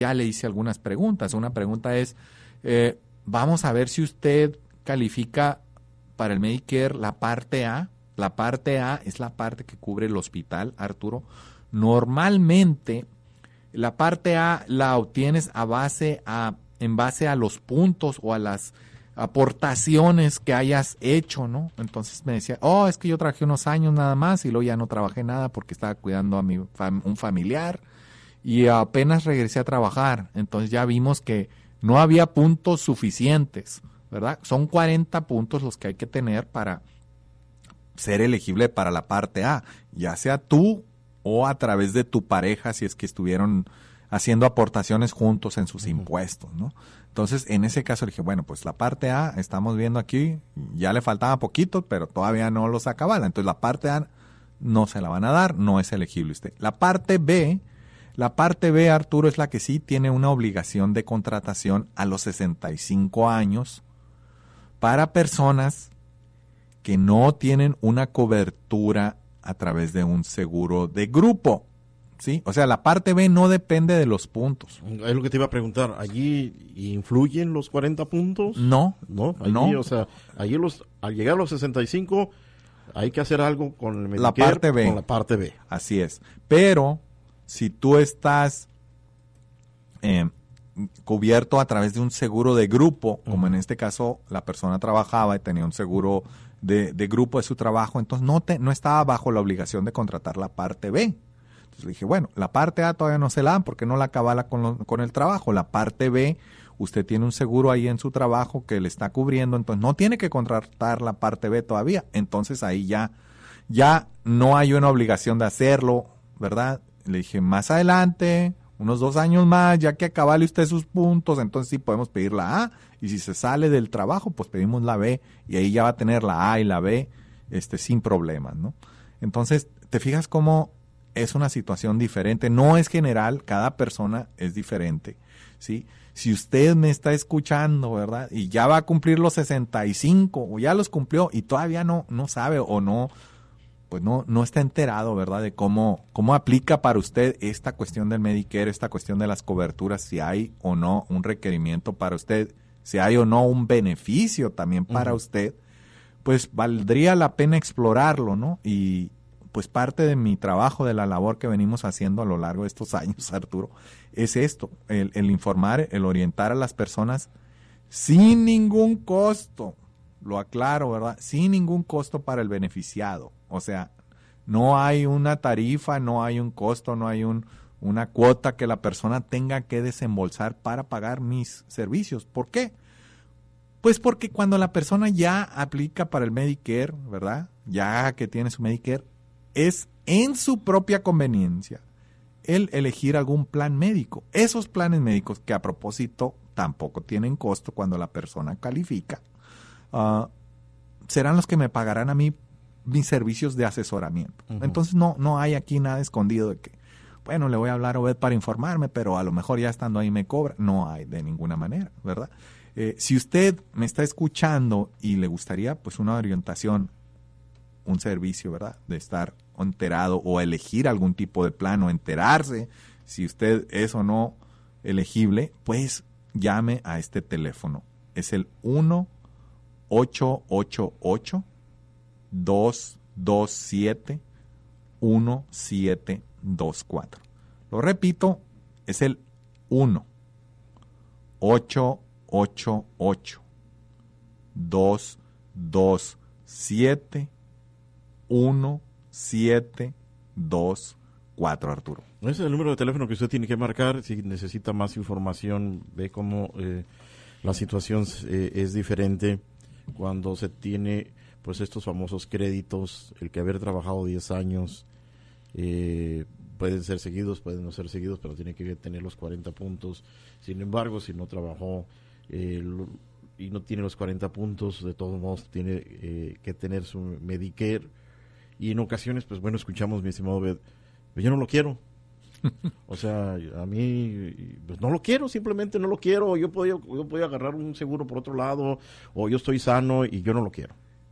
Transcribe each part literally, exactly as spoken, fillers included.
ya le hice algunas preguntas. Una pregunta es, eh, vamos a ver si usted califica para el Medicare la parte A. La parte A es la parte que cubre el hospital, Arturo. Normalmente, la parte A la obtienes a base a, en base a los puntos o a las aportaciones que hayas hecho, ¿no? Entonces me decía, oh, es que yo trabajé unos años nada más y luego ya no trabajé nada porque estaba cuidando a mi fam- un familiar y apenas regresé a trabajar. Entonces ya vimos que no había puntos suficientes, ¿verdad? Son cuarenta puntos los que hay que tener para ser elegible para la parte A, ya sea tú o a través de tu pareja, si es que estuvieron haciendo aportaciones juntos en sus uh-huh. impuestos, ¿no? Entonces, en ese caso le dije, bueno, pues la parte A, estamos viendo aquí, ya le faltaba poquito, pero todavía no los acababa. Entonces, la parte A no se la van a dar, no es elegible usted. La parte B, la parte B, Arturo, es la que sí tiene una obligación de contratación a los sesenta y cinco años para personas que no tienen una cobertura a través de un seguro de grupo, ¿sí? O sea, la parte B no depende de los puntos. Es lo que te iba a preguntar, ¿allí influyen los cuarenta puntos? No, no, allí, no. O sea, allí los, al llegar a los sesenta y cinco hay que hacer algo con el Medicare, la parte B. Con la parte B. Así es. Pero si tú estás eh, cubierto a través de un seguro de grupo, como uh-huh. en este caso la persona trabajaba y tenía un seguro de, de grupo de su trabajo, entonces no, te, no estaba bajo la obligación de contratar la parte B. Entonces le dije, bueno, la parte A todavía no se la dan porque no la acabala con, lo, con el trabajo. La parte B, usted tiene un seguro ahí en su trabajo que le está cubriendo, entonces no tiene que contratar la parte B todavía. Entonces ahí ya, ya no hay una obligación de hacerlo, ¿verdad? Le dije, más adelante, unos dos años más, ya que acabale usted sus puntos, entonces sí podemos pedir la A, y si se sale del trabajo, pues pedimos la B, y ahí ya va a tener la A y la B este, sin problemas, ¿no? Entonces, ¿te fijas cómo es una situación diferente? No es general, cada persona es diferente, ¿sí? Si usted me está escuchando, ¿verdad? Y ya va a cumplir los sesenta y cinco, o ya los cumplió, y todavía no, no sabe o no, pues no, no está enterado, ¿verdad? De cómo, cómo aplica para usted esta cuestión del Medicare, esta cuestión de las coberturas, si hay o no un requerimiento para usted, si hay o no un beneficio también para uh-huh. usted, pues valdría la pena explorarlo, ¿no? Y pues parte de mi trabajo, de la labor que venimos haciendo a lo largo de estos años, Arturo, es esto, el, el informar, el orientar a las personas sin ningún costo, lo aclaro, ¿verdad? Sin ningún costo para el beneficiado. O sea, no hay una tarifa, no hay un costo, no hay un, una cuota que la persona tenga que desembolsar para pagar mis servicios. ¿Por qué? Pues porque cuando la persona ya aplica para el Medicare, ¿verdad? Ya que tiene su Medicare, es en su propia conveniencia el elegir algún plan médico. Esos planes médicos que a propósito tampoco tienen costo cuando la persona califica, uh, serán los que me pagarán a mí mis servicios de asesoramiento. Uh-huh. Entonces no, no hay aquí nada escondido de que, bueno, le voy a hablar a Obed para informarme, pero a lo mejor ya estando ahí me cobra. No hay de ninguna manera, ¿verdad? Eh, si usted me está escuchando y le gustaría pues una orientación, un servicio, ¿verdad? De estar enterado o elegir algún tipo de plan o enterarse si usted es o no elegible, pues llame a este teléfono. Es el uno ocho ocho ocho dos dos siete uno siete dos cuatro. Lo repito, es el uno ocho ocho ocho dos dos siete uno siete dos cuatro, Arturo. Ese es el número de teléfono que usted tiene que marcar si necesita más información, ve cómo eh, la situación eh, es diferente cuando se tiene pues estos famosos créditos, el que haber trabajado diez años, eh, pueden ser seguidos, pueden no ser seguidos, pero tiene que tener los cuarenta puntos. Sin embargo, si no trabajó eh, y no tiene los cuarenta puntos, de todos modos tiene eh, que tener su Medicare. Y en ocasiones, pues bueno, escuchamos, mi estimado Obed, yo no lo quiero. O sea, a mí, pues no lo quiero, simplemente no lo quiero. Yo podía, yo podía agarrar un seguro por otro lado, o yo estoy sano y yo no lo quiero.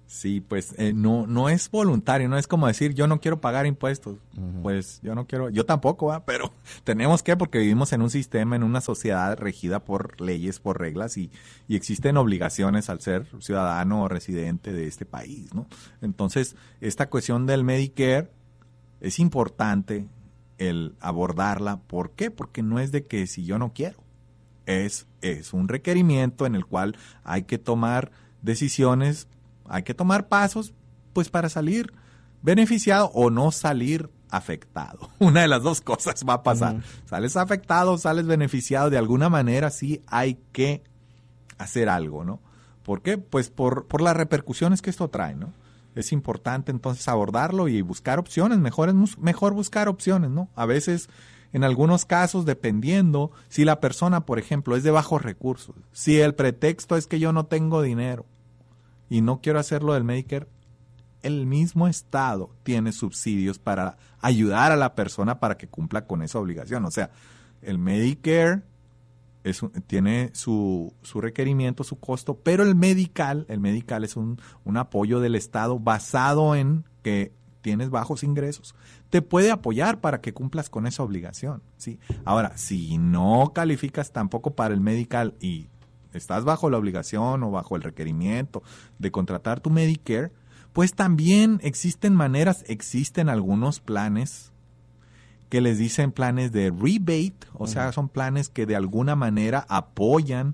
Sí, pues eh, no no es voluntario, no es como decir yo no quiero pagar impuestos, uh-huh. Pues yo no quiero, yo tampoco, ¿va? Pero tenemos que porque vivimos en un sistema, en una sociedad regida por leyes, por reglas y, y existen obligaciones al ser ciudadano o residente de este país, ¿no? Entonces, esta cuestión del Medicare es importante el abordarla. ¿Por qué? Porque no es de que si yo no quiero, es, es un requerimiento en el cual hay que tomar decisiones. Hay que tomar pasos, pues, para salir beneficiado o no salir afectado. Una de las dos cosas va a pasar. Uh-huh. Sales afectado, sales beneficiado. De alguna manera sí hay que hacer algo, ¿no? ¿Por qué? Pues por, por las repercusiones que esto trae, ¿no? Es importante entonces abordarlo y buscar opciones. Mejor, mejor buscar opciones, ¿no? A veces, en algunos casos, dependiendo, si la persona, por ejemplo, es de bajos recursos, si el pretexto es que yo no tengo dinero, y no quiero hacerlo del Medicare, el mismo Estado tiene subsidios para ayudar a la persona para que cumpla con esa obligación. O sea, el Medicare es un, tiene su, su requerimiento, su costo, pero el Medical, el Medical es un, un apoyo del Estado basado en que tienes bajos ingresos. Te puede apoyar para que cumplas con esa obligación, ¿sí? Ahora, si no calificas tampoco para el Medical y estás bajo la obligación o bajo el requerimiento de contratar tu Medicare, pues también existen maneras, existen algunos planes que les dicen planes de rebate, o uh-huh. sea, son planes que de alguna manera apoyan,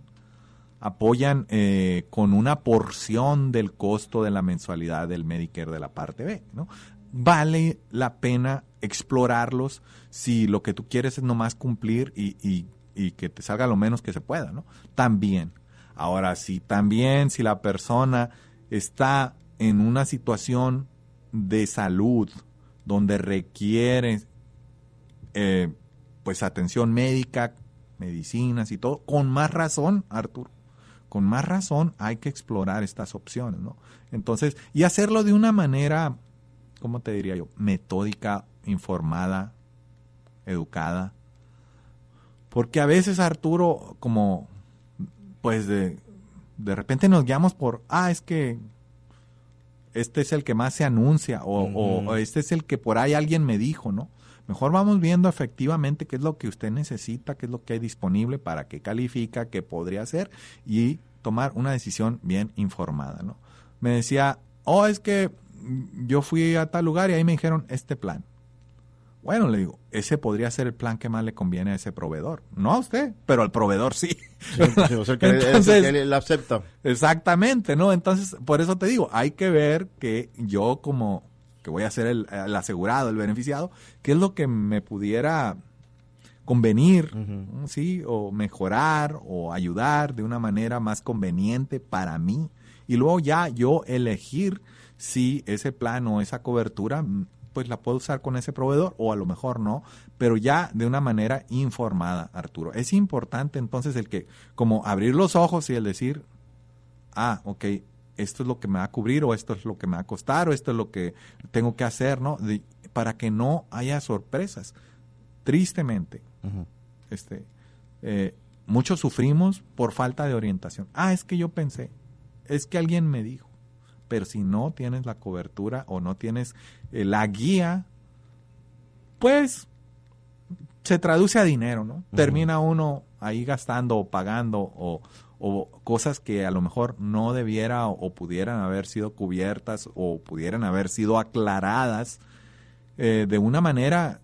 apoyan eh, con una porción del costo de la mensualidad del Medicare de la parte B, ¿no? Vale la pena explorarlos si lo que tú quieres es nomás cumplir y, y y que te salga lo menos que se pueda, ¿no? También. Ahora, sí, también si la persona está en una situación de salud donde requiere eh, pues atención médica, medicinas y todo, con más razón, Arturo, con más razón hay que explorar estas opciones, ¿no? Entonces, y hacerlo de una manera, ¿cómo te diría yo? Metódica, informada, educada. Porque a veces, Arturo, como, pues de, de repente nos guiamos por, ah, es que este es el que más se anuncia, o, uh-huh. o, o este es el que por ahí alguien me dijo, ¿no? Mejor vamos viendo efectivamente qué es lo que usted necesita, qué es lo que hay disponible, para qué califica, qué podría hacer, y tomar una decisión bien informada, ¿no? Me decía, oh, es que yo fui a tal lugar y ahí me dijeron este plan. Bueno, le digo, ese podría ser el plan que más le conviene a ese proveedor. No a usted, pero al proveedor sí. sí, sí o sea, que Entonces, que él acepta. Exactamente, ¿no? Entonces, por eso te digo, hay que ver que yo como que voy a ser el, el asegurado, el beneficiado, qué es lo que me pudiera convenir, uh-huh. ¿sí? O mejorar o ayudar de una manera más conveniente para mí. Y luego ya yo elegir si ese plan o esa cobertura pues la puedo usar con ese proveedor o a lo mejor no, pero ya de una manera informada, Arturo. Es importante entonces el que, como abrir los ojos y el decir, ah, ok, esto es lo que me va a cubrir o esto es lo que me va a costar o esto es lo que tengo que hacer, ¿no? De, para que no haya sorpresas. Tristemente, uh-huh. este, eh, muchos sufrimos por falta de orientación. Ah, es que yo pensé, es que alguien me dijo. Pero si no tienes la cobertura o no tienes eh, la guía, pues se traduce a dinero, ¿no? Uh-huh. Termina uno ahí gastando o pagando o, o cosas que a lo mejor no debiera o, o pudieran haber sido cubiertas o pudieran haber sido aclaradas eh, de una manera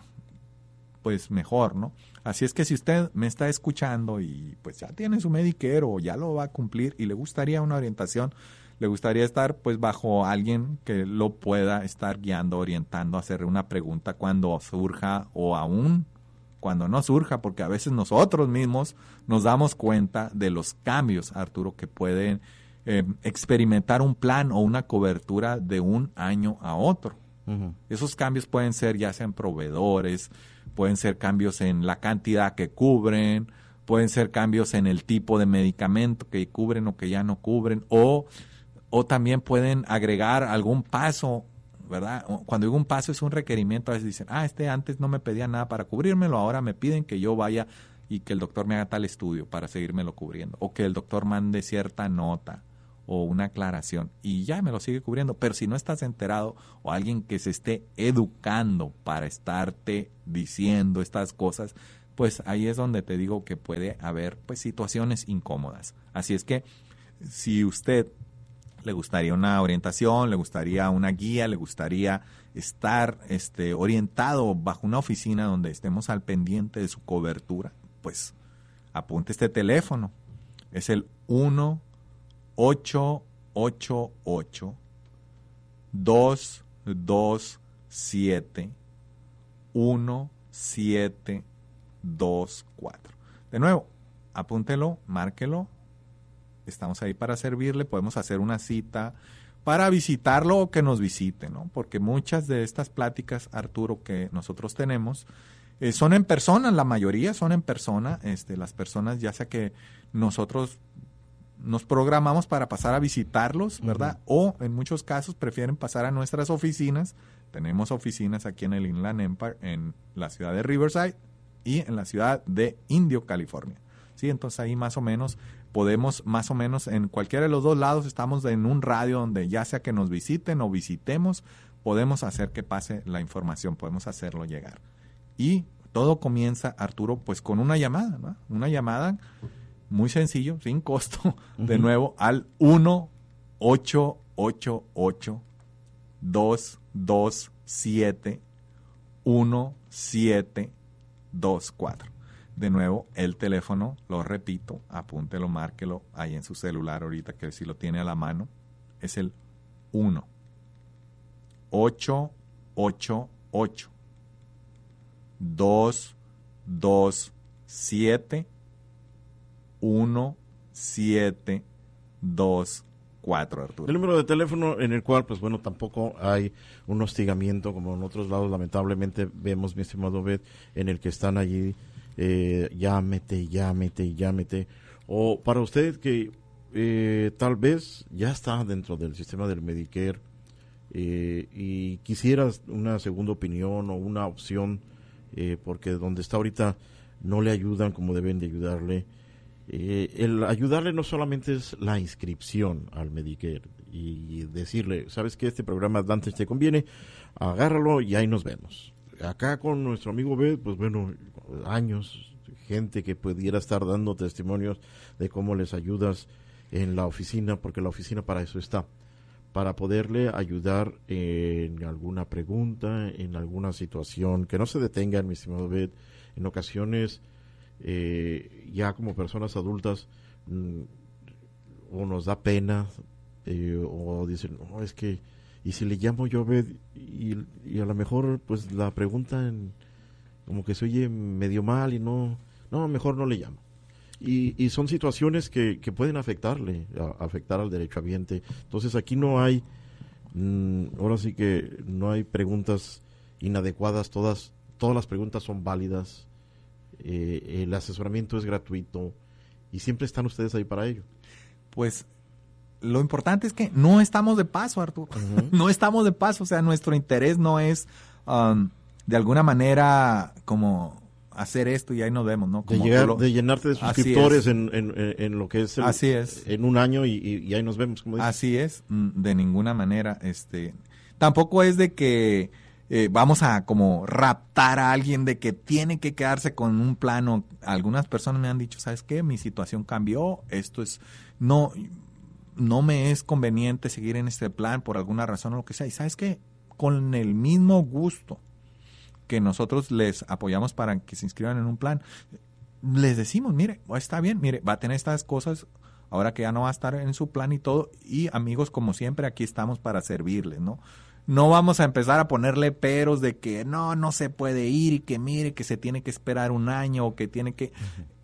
pues mejor, ¿no? Así es que si usted me está escuchando y pues ya tiene su Medicare o ya lo va a cumplir y le gustaría una orientación, le gustaría estar pues bajo alguien que lo pueda estar guiando, orientando, hacerle una pregunta cuando surja o aún cuando no surja, porque a veces nosotros mismos nos damos cuenta de los cambios, Arturo, que pueden eh, experimentar un plan o una cobertura de un año a otro. Uh-huh. Esos cambios pueden ser ya sean proveedores, pueden ser cambios en la cantidad que cubren, pueden ser cambios en el tipo de medicamento que cubren o que ya no cubren, o O también pueden agregar algún paso, ¿verdad? Cuando digo un paso es un requerimiento, a veces dicen, ah, este antes no me pedía nada para cubrírmelo, ahora me piden que yo vaya y que el doctor me haga tal estudio para seguírmelo cubriendo, o que el doctor mande cierta nota, o una aclaración y ya me lo sigue cubriendo. Pero si no estás enterado o alguien que se esté educando para estarte diciendo estas cosas, pues ahí es donde te digo que puede haber pues situaciones incómodas. Así es que si usted le gustaría una orientación, le gustaría una guía, le gustaría estar este, orientado bajo una oficina donde estemos al pendiente de su cobertura, pues apunte este teléfono. Es el uno ocho ocho ocho dos dos siete uno siete dos cuatro. De nuevo, apúntelo, márquelo. Estamos ahí para servirle, podemos hacer una cita para visitarlo o que nos visite, ¿no? Porque muchas de estas pláticas, Arturo, que nosotros tenemos, eh, son en persona, la mayoría son en persona, este, las personas ya sea que nosotros nos programamos para pasar a visitarlos, ¿verdad? Uh-huh. O en muchos casos prefieren pasar a nuestras oficinas. Tenemos oficinas aquí en el Inland Empire, en la ciudad de Riverside y en la ciudad de Indio, California. Sí, entonces ahí más o menos podemos, más o menos en cualquiera de los dos lados estamos en un radio donde ya sea que nos visiten o visitemos, podemos hacer que pase la información, podemos hacerlo llegar. Y todo comienza, Arturo, pues con una llamada, ¿no? Una llamada muy sencillo, sin costo, uh-huh. de nuevo al uno ocho ocho ocho dos dos siete uno siete dos cuatro. De nuevo, el teléfono, lo repito, apúntelo, márquelo ahí en su celular ahorita, que si lo tiene a la mano, es el uno ocho ocho ocho dos dos siete uno siete dos cuatro, Arturo. El número de teléfono en el cual, pues bueno, tampoco hay un hostigamiento como en otros lados, lamentablemente vemos, mi estimado Obed, en el que están allí, eh, llámete, llámete, llámete. O para usted que eh, tal vez ya está dentro del sistema del Medicare eh, y quisieras una segunda opinión o una opción, eh, porque donde está ahorita no le ayudan como deben de ayudarle. Eh, el ayudarle no solamente es la inscripción al Medicare y, y decirle, sabes que este programa Advantage te conviene, agárralo y ahí nos vemos. Acá con nuestro amigo B, pues bueno, años, gente que pudiera estar dando testimonios de cómo les ayudas en la oficina, porque la oficina para eso está, para poderle ayudar en alguna pregunta, en alguna situación, que no se detengan, mi estimado B. En ocasiones Eh, ya como personas adultas mm, o nos da pena eh, o dicen, no, es que y si le llamo yo a Obed y, y a lo mejor pues la pregunta en, como que se oye medio mal y no, no, mejor no le llamo. Y, y son situaciones que, que pueden afectarle, a, afectar al derechohabiente. Entonces aquí no hay, mm, ahora sí que no hay preguntas inadecuadas, todas, todas las preguntas son válidas. Eh, el asesoramiento es gratuito y siempre están ustedes ahí para ello. Pues lo importante es que no estamos de paso, Arturo. Uh-huh. No estamos de paso, o sea, nuestro interés no es um, de alguna manera como hacer esto y ahí nos vemos, ¿no? Como de, llegar, lo... de llenarte de suscriptores en, en, en lo que es, el, así es. En un año y, y, y ahí nos vemos. Como dices. Así es, de ninguna manera. Este, tampoco es de que Eh, vamos a como raptar a alguien de que tiene que quedarse con un plano. Algunas personas me han dicho, ¿sabes qué? Mi situación cambió, esto es, no, no me es conveniente seguir en este plan por alguna razón o lo que sea. Y ¿sabes qué? Con el mismo gusto que nosotros les apoyamos para que se inscriban en un plan, les decimos, mire, está bien, mire, va a tener estas cosas ahora que ya no va a estar en su plan y todo. Y amigos, como siempre, aquí estamos para servirles, ¿no? No vamos a empezar a ponerle peros de que no, no se puede ir y que mire que se tiene que esperar un año o que tiene que...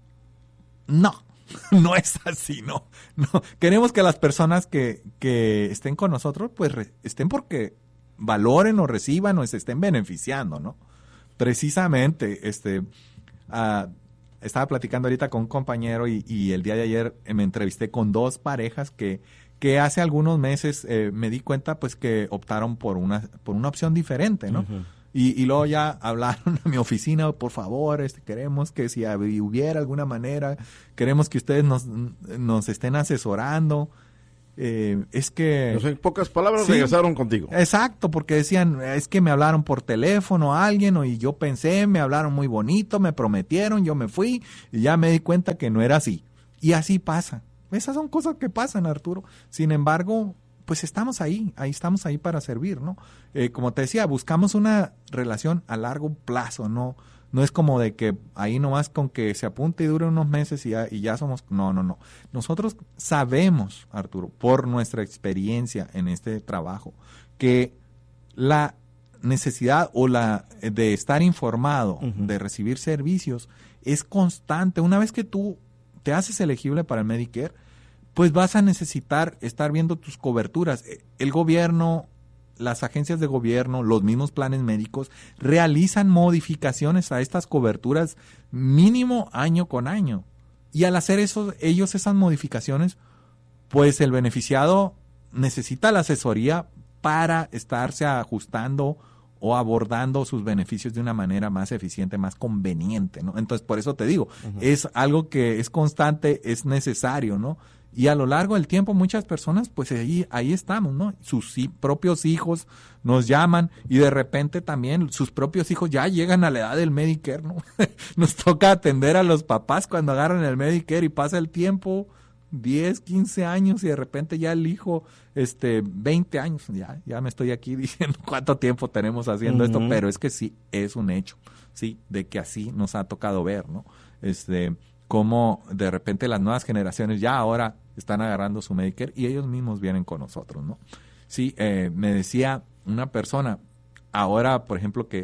No, no es así, no. no. Queremos que las personas que, que estén con nosotros pues re, estén porque valoren o reciban o se estén beneficiando, ¿no? Precisamente, este, uh, estaba platicando ahorita con un compañero y, y el día de ayer me entrevisté con dos parejas que... que hace algunos meses eh, me di cuenta pues que optaron por una por una opción diferente, ¿no? Uh-huh. Y, y luego ya hablaron a mi oficina, por favor, este queremos que si hubiera alguna manera, queremos que ustedes nos, nos estén asesorando. eh, es que... O sea, en pocas palabras sí, regresaron contigo. Exacto, porque decían, es que me hablaron por teléfono a alguien, o, y yo pensé, me hablaron muy bonito, me prometieron, yo me fui, y ya me di cuenta que no era así. Y así pasa. Esas son cosas que pasan, Arturo. Sin embargo, pues estamos ahí, ahí estamos ahí para servir, ¿no? Eh, como te decía, buscamos una relación a largo plazo, ¿no? No es como de que ahí nomás con que se apunte y dure unos meses y ya, y ya somos... No, no, no. Nosotros sabemos, Arturo, por nuestra experiencia en este trabajo, que la necesidad o la de estar informado, uh-huh. de recibir servicios, es constante. Una vez que tú te haces elegible para el Medicare, pues vas a necesitar estar viendo tus coberturas. El gobierno, las agencias de gobierno, los mismos planes médicos realizan modificaciones a estas coberturas mínimo año con año. Y al hacer eso, ellos esas modificaciones, pues el beneficiado necesita la asesoría para estarse ajustando o abordando sus beneficios de una manera más eficiente, más conveniente, ¿no? Entonces, por eso te digo, uh-huh. es algo que es constante, es necesario, ¿no? Y a lo largo del tiempo muchas personas, pues ahí, ahí estamos, ¿no? Sus sí, propios hijos nos llaman y de repente también sus propios hijos ya llegan a la edad del Medicare, ¿no? Nos toca atender a los papás cuando agarran el Medicare y pasa el tiempo, diez, quince años y de repente ya el hijo, este, veinte años, ya, ya me estoy aquí diciendo cuánto tiempo tenemos haciendo uh-huh. esto, pero es que sí, es un hecho, sí, de que así nos ha tocado ver, ¿no? Este, cómo de repente las nuevas generaciones ya ahora están agarrando su Medicare y ellos mismos vienen con nosotros, ¿no? Sí, eh, me decía una persona, ahora, por ejemplo, que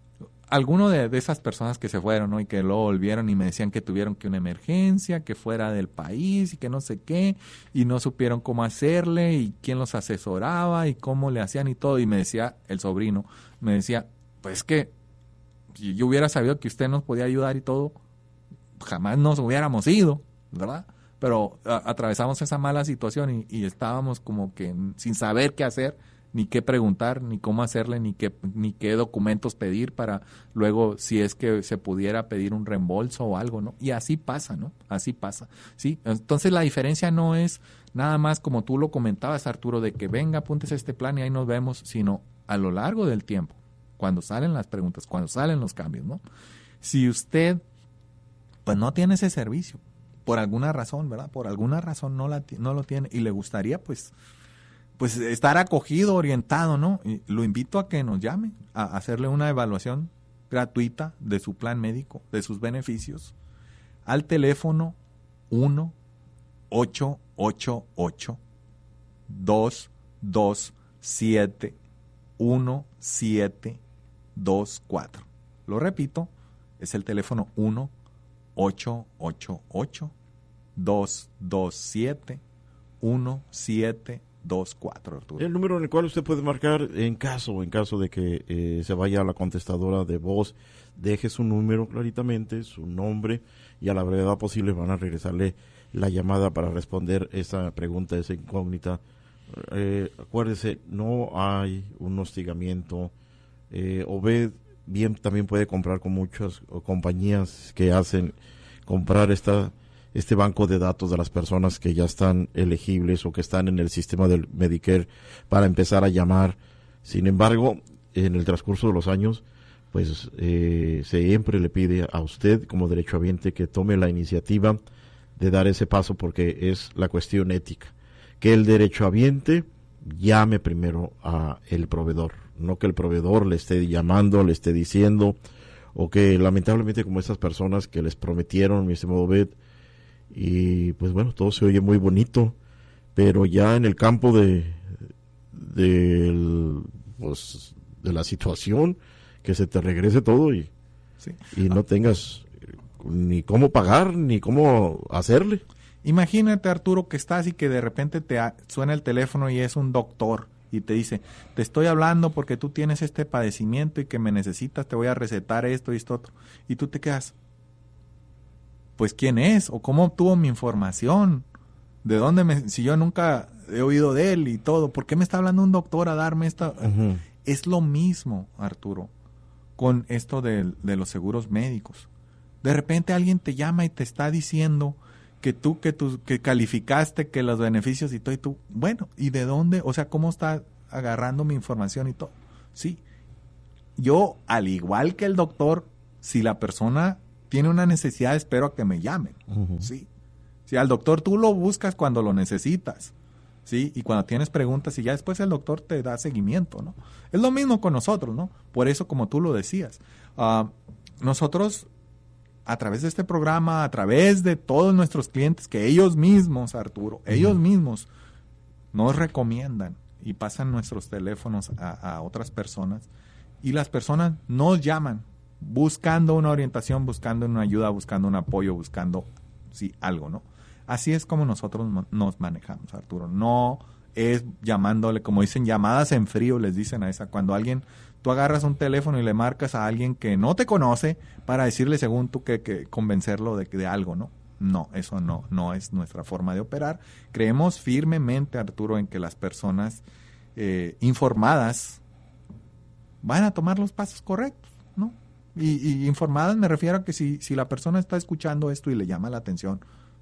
alguno de, de esas personas que se fueron, ¿no? Y que luego volvieron y me decían que tuvieron que una emergencia, que fuera del país y que no sé qué, y no supieron cómo hacerle y quién los asesoraba y cómo le hacían y todo. Y me decía el sobrino, me decía, pues que si yo hubiera sabido que usted nos podía ayudar y todo, jamás nos hubiéramos ido, ¿verdad? Pero a, atravesamos esa mala situación y, y estábamos como que sin saber qué hacer, ni qué preguntar, ni cómo hacerle, ni qué, ni qué documentos pedir para luego, si es que se pudiera pedir un reembolso o algo, ¿no? Y así pasa, ¿no? Así pasa, ¿sí? Entonces la diferencia no es nada más como tú lo comentabas, Arturo, de que venga, apúntese este plan y ahí nos vemos, sino a lo largo del tiempo, cuando salen las preguntas, cuando salen los cambios, ¿no? Si usted, pues no tiene ese servicio, por alguna razón, ¿verdad? Por alguna razón no, la, no lo tiene y le gustaría, pues, pues estar acogido, orientado, ¿no? Y lo invito a que nos llame, a hacerle una evaluación gratuita de su plan médico, de sus beneficios, al teléfono uno ocho ocho ocho dos dos siete uno siete dos cuatro. Lo repito, es el teléfono uno ocho ocho ocho dos dos siete uno siete dos cuatro, Arturo. El número en el cual usted puede marcar en caso en caso de que eh, se vaya a la contestadora de voz, deje su número claritamente, su nombre, y a la brevedad posible van a regresarle la llamada para responder esa pregunta, esa incógnita. Eh, acuérdese, no hay un hostigamiento. eh, Obed bien también puede comprar con muchas compañías que hacen comprar esta este banco de datos de las personas que ya están elegibles o que están en el sistema del Medicare para empezar a llamar. Sin embargo, en el transcurso de los años, pues eh, siempre le pide a usted como derechohabiente que tome la iniciativa de dar ese paso, porque es la cuestión ética, que el derechohabiente llame primero a el proveedor, no que el proveedor le esté llamando, le esté diciendo, o que lamentablemente como esas personas que les prometieron, mi estimado Obed, y pues bueno, todo se oye muy bonito, pero ya en el campo de de, pues, de la situación, que se te regrese todo y, sí. y no tengas ni cómo pagar ni cómo hacerle. Imagínate, Arturo, que estás y que de repente te suena el teléfono y es un doctor y te dice, te estoy hablando porque tú tienes este padecimiento y que me necesitas, te voy a recetar esto y esto otro, y tú te quedas, pues ¿quién es? ¿O cómo obtuvo mi información? ¿De dónde me, si yo nunca he oído de él y todo? ¿Por qué me está hablando un doctor a darme esta? Uh-huh. Es lo mismo, Arturo, con esto de, de los seguros médicos. De repente alguien te llama y te está diciendo que tú, que tú, que calificaste, que los beneficios y todo, y tú, bueno, ¿y de dónde? O sea, ¿cómo está agarrando mi información y todo? Sí. Yo, al igual que el doctor, si la persona tiene una necesidad, espero a que me llamen. Uh-huh. Sí. Si al doctor tú lo buscas cuando lo necesitas, ¿sí? Y cuando tienes preguntas y ya después el doctor te da seguimiento, ¿no? Es lo mismo con nosotros, ¿no? Por eso, como tú lo decías, uh, nosotros, a través de este programa, a través de todos nuestros clientes, que ellos mismos, Arturo, uh-huh. ellos mismos nos recomiendan y pasan nuestros teléfonos a, a otras personas, y las personas nos llaman buscando una orientación, buscando una ayuda, buscando un apoyo, buscando, sí, algo, ¿no? Así es como nosotros nos manejamos, Arturo. No es llamándole, como dicen, llamadas en frío, les dicen a esa. Cuando alguien, tú agarras un teléfono y le marcas a alguien que no te conoce para decirle, según tú, que, que convencerlo de, de algo, ¿no? No, eso no, no es nuestra forma de operar. Creemos firmemente, Arturo, en que las personas eh, informadas van a tomar los pasos correctos, ¿no? Y, y informadas me refiero a que si, si la persona está escuchando esto y le llama la atención,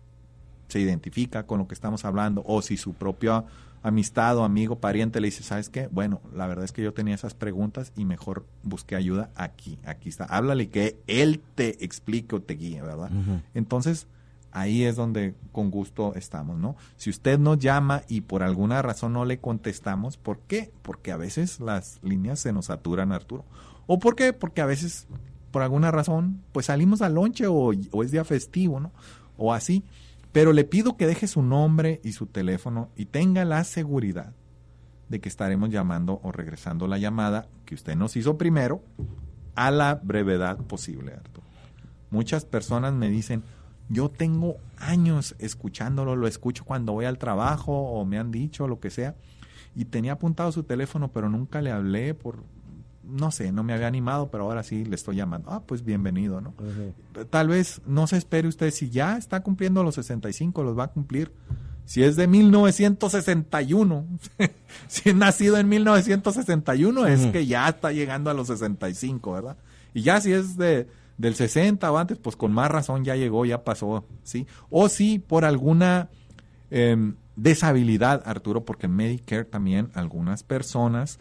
se identifica con lo que estamos hablando, o si su propia amistad o amigo, pariente le dice, ¿sabes qué? Bueno, la verdad es que yo tenía esas preguntas y mejor busqué ayuda aquí, aquí está. Háblale que él te explique o te guíe, ¿verdad? Uh-huh. Entonces, ahí es donde con gusto estamos, ¿no? Si usted nos llama y por alguna razón no le contestamos, ¿por qué? Porque a veces las líneas se nos saturan, Arturo. ¿O por qué? Porque a veces, por alguna razón, pues salimos al lonche o, o es día festivo, ¿no? O así. Pero le pido que deje su nombre y su teléfono y tenga la seguridad de que estaremos llamando o regresando la llamada que usted nos hizo primero a la brevedad posible, Arturo. Muchas personas me dicen, yo tengo años escuchándolo, lo escucho cuando voy al trabajo o me han dicho lo que sea, y tenía apuntado su teléfono, pero nunca le hablé por... no sé, no me había animado, pero ahora sí le estoy llamando. Ah, pues bienvenido, ¿no? Uh-huh. Tal vez no se espere usted, si ya está cumpliendo los sesenta y cinco, los va a cumplir. Si es de mil novecientos sesenta y uno, si es nacido en mil novecientos sesenta y uno, uh-huh. es que ya está llegando a los sesenta y cinco, ¿verdad? Y ya si es de del sesenta o antes, pues con más razón ya llegó, ya pasó, ¿sí? O si por alguna eh, deshabilidad, Arturo, porque en Medicare también algunas personas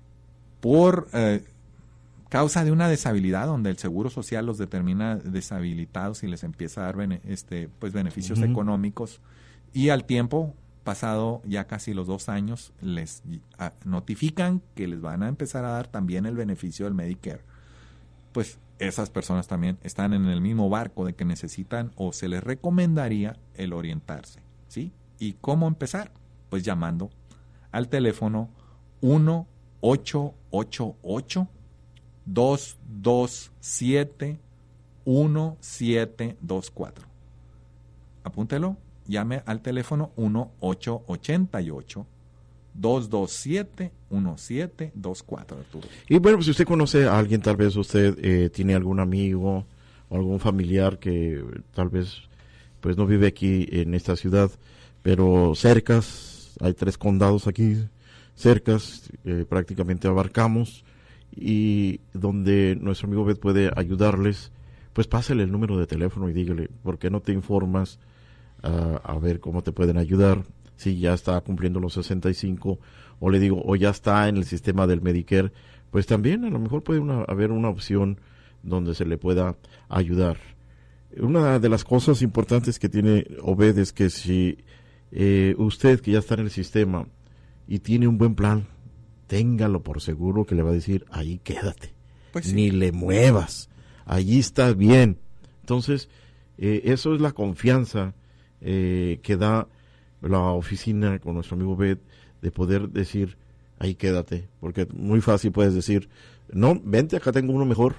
por eh, causa de una deshabilidad donde el Seguro Social los determina deshabilitados y les empieza a dar bene, este, pues beneficios uh-huh. económicos, y al tiempo, pasado ya casi los dos años, les a, notifican que les van a empezar a dar también el beneficio del Medicare. Pues esas personas también están en el mismo barco de que necesitan o se les recomendaría el orientarse, ¿sí? ¿Y cómo empezar? Pues llamando al teléfono uno ocho ocho ocho, dos dos siete, uno siete dos cuatro. Apúntelo, llame al teléfono uno ocho ocho ocho, dos dos siete, uno siete dos cuatro, Arturo. Y bueno, pues si usted conoce a alguien, tal vez usted eh, tiene algún amigo o algún familiar que tal vez pues no vive aquí en esta ciudad, pero cercas, hay tres condados aquí, cercas, eh, prácticamente abarcamos, y donde nuestro amigo Obed puede ayudarles, pues pásale el número de teléfono y dígale, ¿por qué no te informas uh, a ver cómo te pueden ayudar? Si ya está cumpliendo los sesenta y cinco, o le digo, o ya está en el sistema del Medicare, pues también a lo mejor puede una, haber una opción donde se le pueda ayudar. Una de las cosas importantes que tiene Obed es que si eh, usted que ya está en el sistema y tiene un buen plan, téngalo por seguro que le va a decir, ahí quédate, pues sí. Ni le muevas, allí estás bien. Entonces, eh, eso es la confianza eh, que da la oficina con nuestro amigo Obed, de poder decir, ahí quédate, porque muy fácil puedes decir, no, vente, acá tengo uno mejor.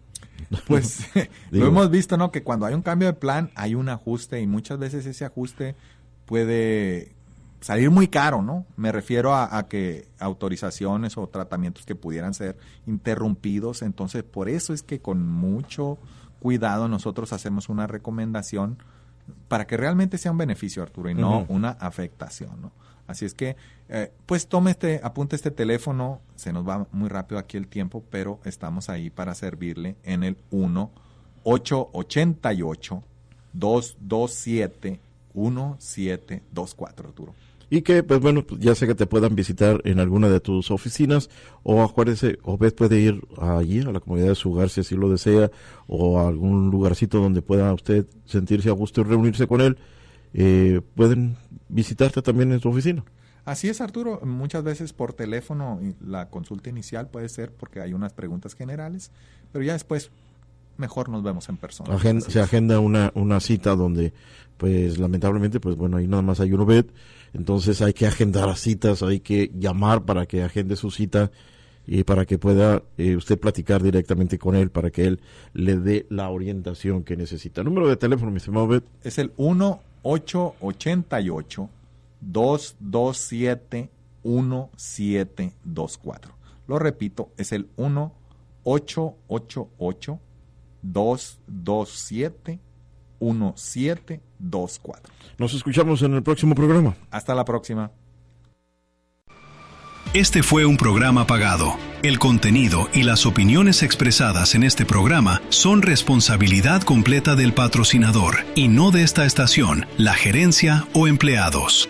Pues lo hemos visto, ¿no? Que cuando hay un cambio de plan, hay un ajuste, y muchas veces ese ajuste puede salir muy caro, ¿no? Me refiero a, a que autorizaciones o tratamientos que pudieran ser interrumpidos. Entonces, por eso es que con mucho cuidado nosotros hacemos una recomendación para que realmente sea un beneficio, Arturo, y no uh-huh. una afectación, ¿no? Así es que, eh, pues tome este, apunte este teléfono, se nos va muy rápido aquí el tiempo, pero estamos ahí para servirle en el uno ocho ocho ocho, dos dos siete, uno siete dos cuatro, Arturo. Y que, pues bueno, ya sea que te puedan visitar en alguna de tus oficinas, o acuérdese, o ves puede ir allí, a la comunidad de su hogar, si así lo desea, o a algún lugarcito donde pueda usted sentirse a gusto y reunirse con él. Eh, pueden visitarte también en tu oficina. Así es, Arturo. Muchas veces por teléfono la consulta inicial puede ser porque hay unas preguntas generales, pero ya después mejor nos vemos en persona. Agenda, se agenda una, una cita donde, pues lamentablemente, pues bueno, ahí nada más hay uno bed, entonces hay que agendar citas, hay que llamar para que agende su cita y para que pueda eh, usted platicar directamente con él, para que él le dé la orientación que necesita. El número de teléfono, mi estimado Bed, es el uno ocho ocho ocho, dos dos siete, uno siete dos cuatro. Lo repito, es el uno ocho ocho ocho, dos dos siete, uno siete dos cuatro. Nos escuchamos en el próximo programa. Hasta la próxima. Este fue un programa pagado. El contenido y las opiniones expresadas en este programa son responsabilidad completa del patrocinador y no de esta estación, la gerencia o empleados.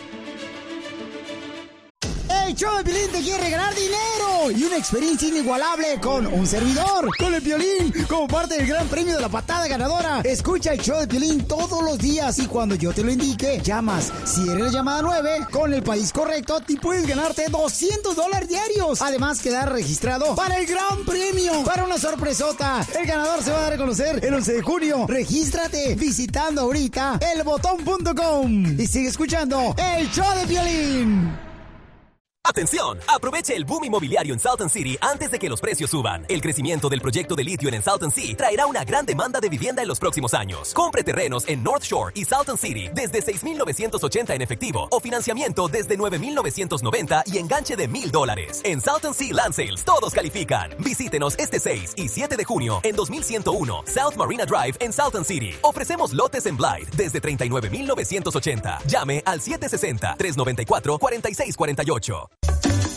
El show de Piolín te quiere regalar dinero y una experiencia inigualable con un servidor, con el Piolín, como parte del gran premio de la patada ganadora. Escucha el show de Piolín todos los días y cuando yo te lo indique, llamas. Si eres la llamada nueve, con el país correcto, te puedes ganarte doscientos dólares diarios. Además, quedar registrado para el gran premio, para una sorpresota. El ganador se va a dar a conocer el once de junio. Regístrate visitando ahorita el botón punto com y sigue escuchando el show de Piolín. ¡Atención! Aproveche el boom inmobiliario en Salton City antes de que los precios suban. El crecimiento del proyecto de litio en Salton Sea traerá una gran demanda de vivienda en los próximos años. Compre terrenos en North Shore y Salton City desde seis mil novecientos ochenta en efectivo o financiamiento desde nueve mil novecientos noventa y enganche de mil dólares. En Salton Sea Land Sales todos califican. Visítenos este seis y siete de junio en dos mil ciento uno South Marina Drive en Salton City. Ofrecemos lotes en Blythe desde treinta y nueve mil novecientos ochenta. Llame al siete sesenta, tres noventa y cuatro, cuarenta y seis cuarenta y ocho.